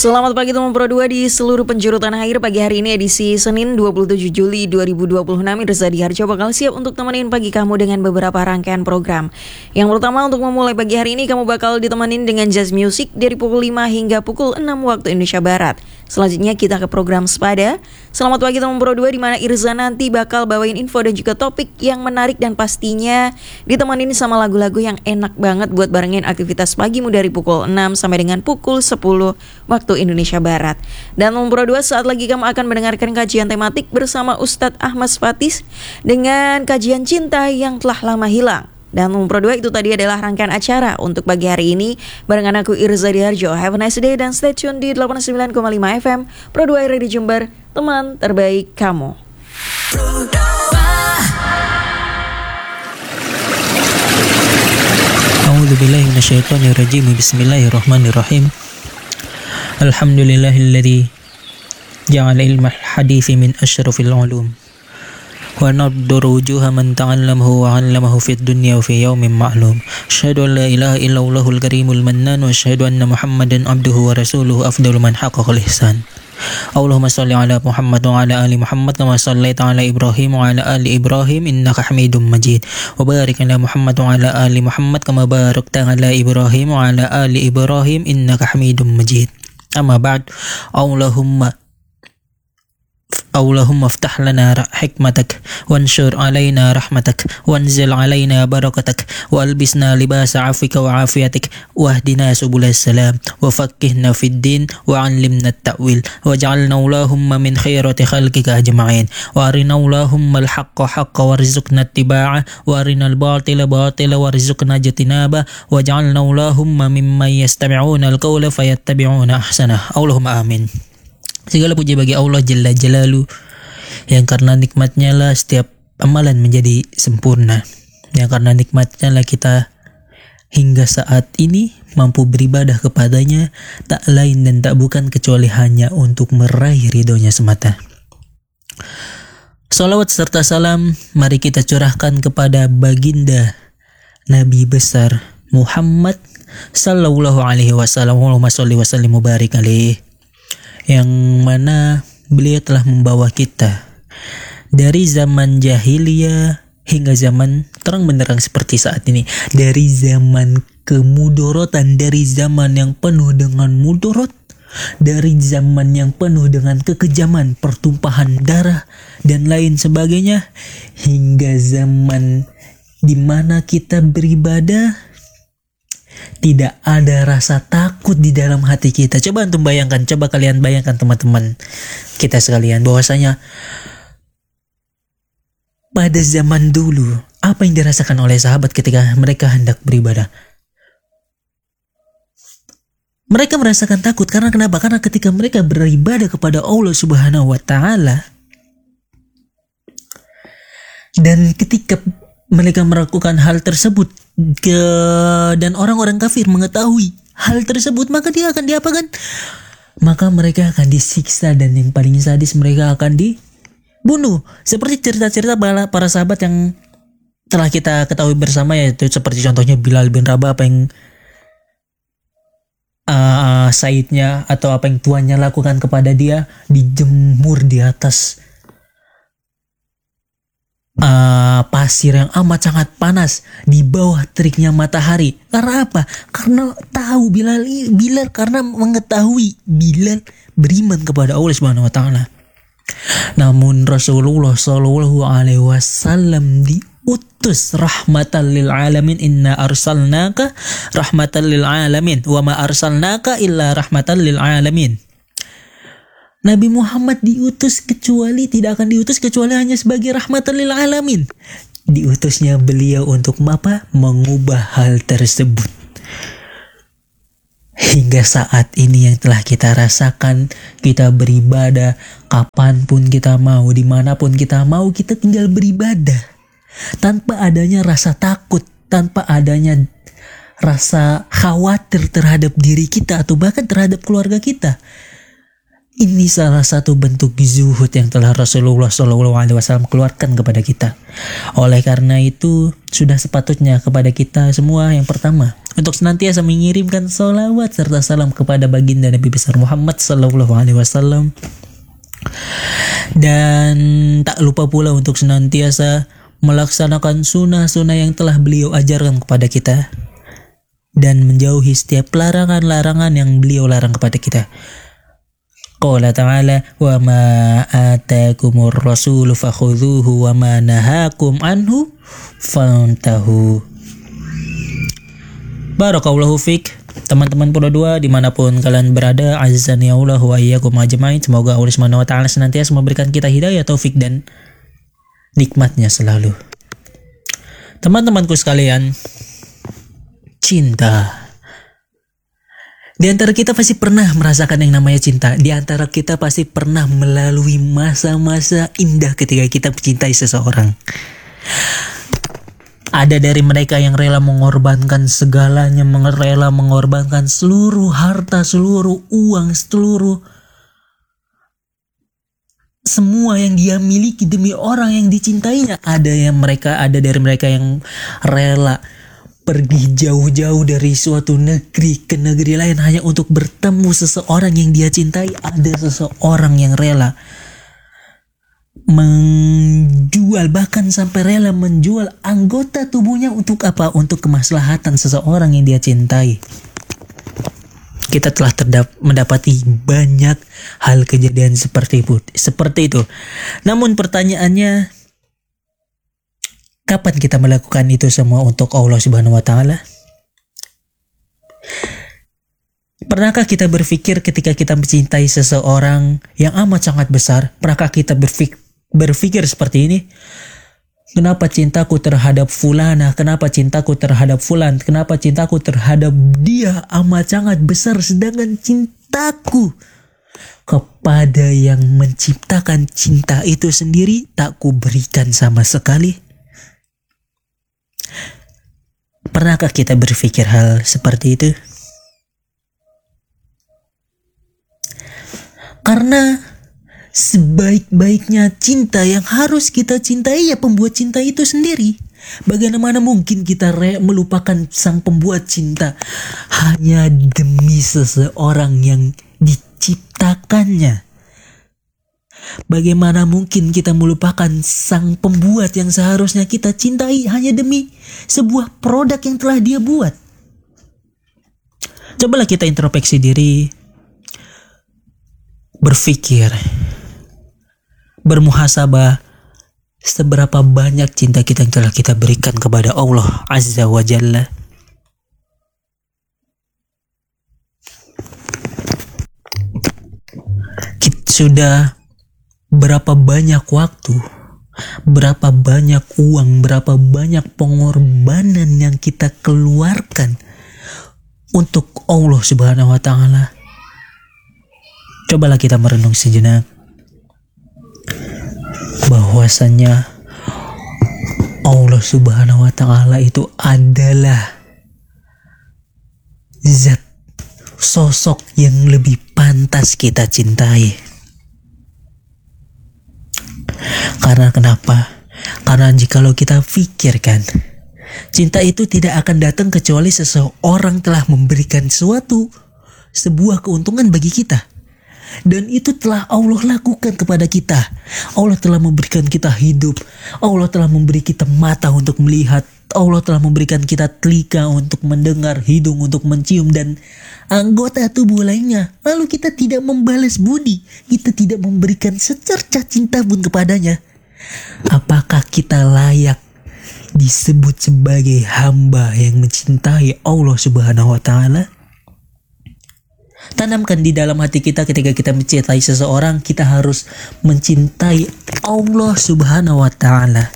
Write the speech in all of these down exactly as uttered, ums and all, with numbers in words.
Selamat pagi teman Pro dua di seluruh penjuru tanah air. Pagi hari ini edisi Senin dua puluh tujuh Juli dua ribu dua puluh enam. Irza Diharjo bakal siap untuk temenin pagi kamu dengan beberapa rangkaian program. Yang pertama, untuk memulai pagi hari ini kamu bakal ditemenin dengan jazz music dari pukul lima hingga pukul enam waktu Indonesia Barat. Selanjutnya kita ke program Sepada. Selamat pagi teman Pro dua, di mana Irza nanti bakal bawain info dan juga topik yang menarik dan pastinya ditemenin sama lagu-lagu yang enak banget buat barengin aktivitas pagimu dari pukul enam sampai dengan pukul sepuluh waktu Indonesia Barat. Dan nomor dua, saat lagi kamu akan mendengarkan kajian tematik bersama Ustadz Ahmad Fatis dengan kajian cinta yang telah lama hilang. Dan nomor dua itu tadi adalah rangkaian acara untuk pagi hari ini barengan aku Irza Diharjo. Have a nice day dan stay tune di delapan puluh sembilan koma lima F M Pro dua Radio Jember, teman terbaik kamu. A'udzubillahi minasyaitonirrajim. Bismillahirrahmanirrahim. Alhamdulillahilladzi ja'ala ilmal hadithi min asyrafil ulum wa nadhuru wujuha man ta'allamahu wa 'allamahu fid dunya wa fi yawmin ma'lum. Asyhadu an la ilaha illallahul karimul mannan wa asyhadu anna Muhammadan abduhu wa rasuluhu afdalu man haqqaqal ihsan. Allahumma shalli ala Muhammad wa ala ali Muhammad kama shallaita ala Ibrahim wa ala ali Ibrahim innaka Hamidum Majid. Wa barik ala Muhammad wa ala ali Muhammad kama barakta ala Ibrahim wa ala ali Ibrahim innaka Hamidum Majid. Amma ba'd. Allahumma Allahumma aftah lana hikmatak wanshur alaina rahmatak wanzil alaina barakatak wa albisna libasa afika wa afiyatik wahdina subulas salam wa fakkihna fid din wa 'allimna at-ta'wil waj'alna Allahumma min khairati khalqika ajma'in wa arina Allahumma al-haqqa haqqan warzuqna ittiba'ah wa arina al-batila batila warzuqna ijtinaba waj'alna Allahumma mimman yastami'una al-qawla fayattabi'una ahsanah. Allahumma amin. Segala puji bagi Allah Jalla Jalalu, yang karena nikmatnya lah setiap amalan menjadi sempurna, yang karena nikmatnya lah kita hingga saat ini mampu beribadah kepadanya, tak lain dan tak bukan kecuali hanya untuk meraih ridhonya semata. Salawat serta salam mari kita curahkan kepada baginda Nabi besar Muhammad sallallahu alaihi wasallam. Allahumma sholli wa sallim mubarik alaihi, yang mana beliau telah membawa kita dari zaman jahiliyah hingga zaman terang benderang seperti saat ini, dari zaman kemudorotan, dari zaman yang penuh dengan mudorot, dari zaman yang penuh dengan kekejaman, pertumpahan darah dan lain sebagainya, hingga zaman di mana kita beribadah tidak ada rasa takut di dalam hati kita. Coba antum bayangkan, coba kalian bayangkan teman-teman kita sekalian, bahwasanya pada zaman dulu apa yang dirasakan oleh sahabat ketika mereka hendak beribadah? Mereka merasakan takut karena kenapa? Karena ketika mereka beribadah kepada Allah Subhanahu wa taala, dan ketika mereka melakukan hal tersebut ke, dan orang-orang kafir mengetahui hal tersebut, maka dia akan diapakan? Maka mereka akan disiksa, dan yang paling sadis mereka akan dibunuh. Seperti cerita-cerita para, para sahabat yang telah kita ketahui bersama, yaitu seperti contohnya Bilal bin Rabah, apa yang uh, Saidnya atau apa yang tuannya lakukan kepada dia, dijemur di atas Uh, pasir yang amat sangat panas di bawah teriknya matahari. Karena apa? Karena tahu Bilal, Bilal karena mengetahui Bilal beriman kepada Allah Subhanahu wa taala. Namun Rasulullah sallallahu alaihi wasallam diutus rahmatan lil alamin, inna arsalnaka rahmatan lil alamin wa ma arsalnaka illa rahmatan lil alamin. Nabi Muhammad diutus kecuali tidak akan diutus kecuali hanya sebagai rahmatan lil alamin. Diutusnya beliau untuk apa? Mengubah hal tersebut. Hingga saat ini yang telah kita rasakan, kita beribadah kapanpun kita mau, dimanapun kita mau, kita tinggal beribadah tanpa adanya rasa takut, tanpa adanya rasa khawatir terhadap diri kita atau bahkan terhadap keluarga kita. Ini salah satu bentuk zuhud yang telah Rasulullah shallallahu alaihi wasallam keluarkan kepada kita. Oleh karena itu, sudah sepatutnya kepada kita semua yang pertama untuk senantiasa mengirimkan salawat serta salam kepada baginda Nabi besar Muhammad shallallahu alaihi wasallam. Dan tak lupa pula untuk senantiasa melaksanakan sunnah-sunnah yang telah beliau ajarkan kepada kita dan menjauhi setiap larangan-larangan yang beliau larang kepada kita. Qala ta'ala wa ma atakumur rasulu fakhudhuhu wa ma nahakum anhu fantahu. Barakallahu fik. Teman-teman Pura Dua dimanapun kalian berada, azizani Allah wa iyyakum ajmain. Semoga Allah Subhanahu wa taala senantiasa memberikan kita hidayah, taufik dan nikmatnya selalu. Teman-temanku sekalian, cinta. Di antara kita pasti pernah merasakan yang namanya cinta. Di antara kita pasti pernah melalui masa-masa indah ketika kita mencintai seseorang. Ada dari mereka yang rela mengorbankan segalanya, rela mengorbankan seluruh harta, seluruh uang, seluruh semua yang dia miliki demi orang yang dicintainya. Ada yang mereka, ada dari mereka yang rela pergi jauh-jauh dari suatu negeri ke negeri lain hanya untuk bertemu seseorang yang dia cintai. Ada seseorang yang rela menjual, bahkan sampai rela menjual anggota tubuhnya untuk apa? Untuk kemaslahatan seseorang yang dia cintai. Kita telah terdap- mendapati banyak hal kejadian seperti itu, seperti itu. Namun pertanyaannya, kapan kita melakukan itu semua untuk Allah Subhanahu wa taala? Pernahkah kita berpikir ketika kita mencintai seseorang yang amat sangat besar, pernahkah kita berpikir, berpikir seperti ini? Kenapa cintaku terhadap fulana? Kenapa cintaku terhadap fulan? Kenapa cintaku terhadap dia amat sangat besar, sedangkan cintaku kepada yang menciptakan cinta itu sendiri tak kuberikan sama sekali? Pernahkah kita berpikir hal seperti itu? Karena sebaik-baiknya cinta yang harus kita cintai ya pembuat cinta itu sendiri. Bagaimana mungkin kita re- melupakan sang pembuat cinta hanya demi seseorang yang diciptakannya? Bagaimana mungkin kita melupakan sang pembuat yang seharusnya kita cintai hanya demi sebuah produk yang telah dia buat? Cobalah kita introspeksi diri, berpikir, bermuhasabah, seberapa banyak cinta kita yang telah kita berikan kepada Allah Azza wa Jalla. Kita sudah berapa banyak waktu, berapa banyak uang, berapa banyak pengorbanan yang kita keluarkan untuk Allah Subhanahu wa taala. Cobalah kita merenung sejenak bahwasannya Allah Subhanahu wa taala itu adalah zat, sosok yang lebih pantas kita cintai. Karena kenapa? Karena jikalau kita pikirkan, cinta itu tidak akan datang kecuali seseorang telah memberikan suatu sebuah keuntungan bagi kita. Dan itu telah Allah lakukan kepada kita. Allah telah memberikan kita hidup. Allah telah memberi kita mata untuk melihat. Allah telah memberikan kita telinga untuk mendengar, hidung untuk mencium, dan anggota tubuh lainnya. Lalu kita tidak membalas budi, kita tidak memberikan secercah cinta pun kepadanya. Apakah kita layak disebut sebagai hamba yang mencintai Allah Subhanahu wa taala? Tanamkan di dalam hati kita ketika kita mencintai seseorang, kita harus mencintai Allah Subhanahu wa taala.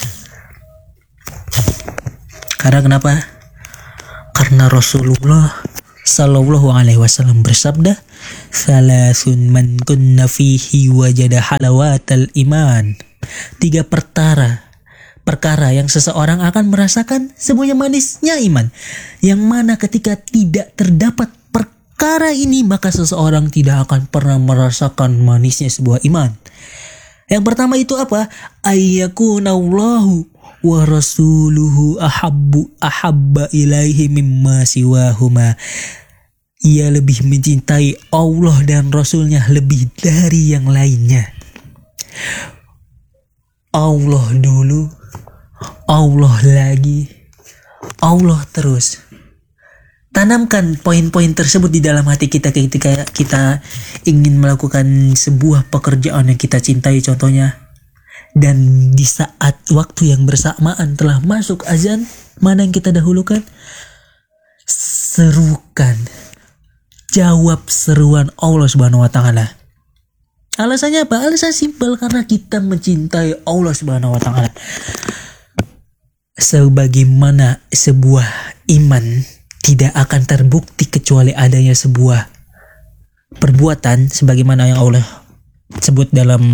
Karena kenapa? Karena Rasulullah sallallahu alaihi wasallam bersabda, "Salasun man kunna fihi wajada halawatal iman." Tiga perkara, perkara yang seseorang akan merasakan semuanya manisnya iman. Yang mana ketika tidak terdapat perkara perkara ini maka seseorang tidak akan pernah merasakan manisnya sebuah iman. Yang pertama itu apa? Ayyakunallahu wa rasuluhu ahabbu ahabba ilaihi mimma siwahuma. Ia lebih mencintai Allah dan Rasulnya lebih dari yang lainnya. Allah dulu, Allah lagi, Allah terus. Tanamkan poin-poin tersebut di dalam hati kita ketika kita ingin melakukan sebuah pekerjaan yang kita cintai contohnya. Dan di saat waktu yang bersamaan telah masuk azan, mana yang kita dahulukan? Serukan. Jawab seruan Allah Subhanahu wa taala. Alasannya apa? Alasan simpel, karena kita mencintai Allah Subhanahu wa taala. Sebagaimana sebuah iman tidak akan terbukti kecuali adanya sebuah perbuatan, sebagaimana yang Allah sebut dalam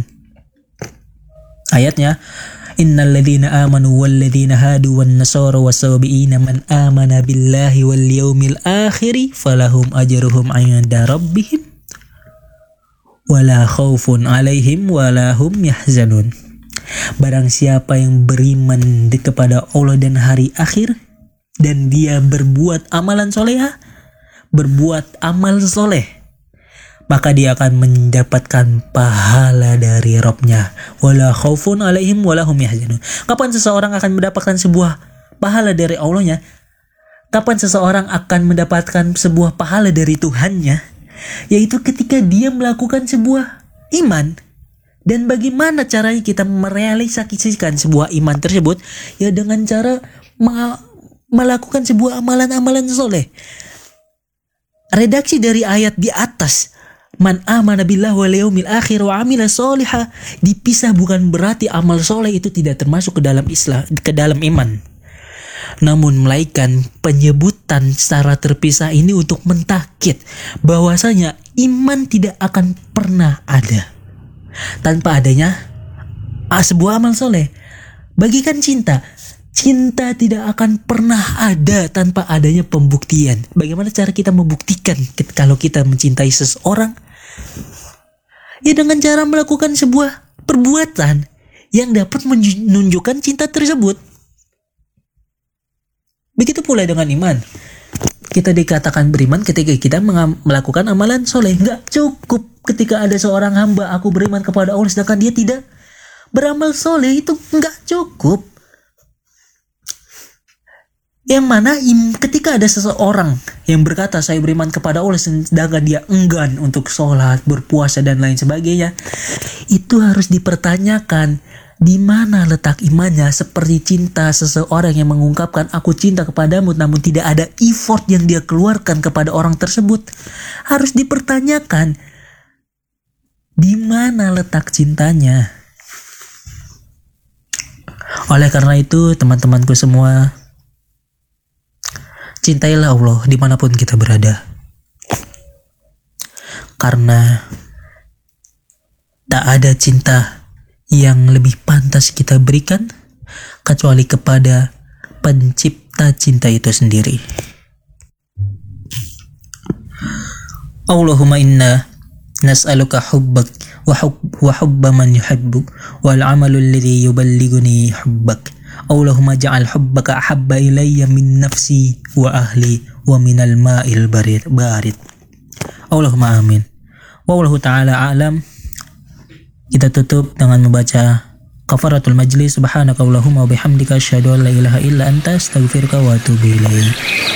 ayatnya, innal ladzina amanu wal ladzina hadu wan nasara wasabiina man amana billahi wal yaumil akhir falahum ajruhum 'inda rabbihim wala khaufun 'alaihim wala hum yahzanun. Barang siapa yang beriman kepada Allah dan hari akhir dan dia berbuat amalan solehah, berbuat amal soleh, maka dia akan mendapatkan pahala dari Rabb-Nya. Wala khaufun alaihim wala hum yahzanun. Kapan seseorang akan mendapatkan sebuah pahala dari Allahnya? Kapan seseorang akan mendapatkan sebuah pahala dari Tuhannya? Yaitu ketika dia melakukan sebuah iman. Dan bagaimana caranya kita merealisasikan sebuah iman tersebut? Ya dengan cara ma- melakukan sebuah amalan-amalan soleh. Redaksi dari ayat di atas, man amana billah wal yaumil akhir wa amila sholiha, dipisah bukan berarti amal soleh itu tidak termasuk ke dalam Islam, ke dalam iman. Namun melainkan penyebutan secara terpisah ini untuk mentakid bahwasanya iman tidak akan pernah ada tanpa adanya sebuah amal soleh. Bagikan cinta, cinta tidak akan pernah ada tanpa adanya pembuktian. Bagaimana cara kita membuktikan kalau kita mencintai seseorang? Ya dengan cara melakukan sebuah perbuatan yang dapat menunjukkan cinta tersebut. Begitu pula dengan iman. Kita dikatakan beriman ketika kita melakukan amalan soleh. Nggak cukup ketika ada seorang hamba, aku beriman kepada Allah sedangkan dia tidak beramal soleh, itu nggak cukup. Yang mana im, ketika ada seseorang yang berkata saya beriman kepada Allah sedangkan dia enggan untuk sholat, berpuasa dan lain sebagainya, itu harus dipertanyakan di mana letak imannya. Seperti cinta seseorang yang mengungkapkan aku cinta kepadamu namun tidak ada effort yang dia keluarkan kepada orang tersebut, harus dipertanyakan di mana letak cintanya. Oleh karena itu teman-temanku semua, cintailah Allah dimanapun kita berada. Karena tak ada cinta yang lebih pantas kita berikan kecuali kepada pencipta cinta itu sendiri. Allahumma inna nas'aluka hubbak wa hubb wa hubba man yuhibbuk wal amalu alladhi yuballighuni hubbak. Allahumma ja'al hubbaka ahabba ilayya min nafsi wa ahli wa minal ma'il barid barid. Allahumma amin. Wallahu ta'ala a'lam. Kita tutup dengan membaca kafaratul majlis. Subhanaka Allahumma wa bihamdika asyhadu an la ilaha illa anta astaghfiruka wa atubu ilaik.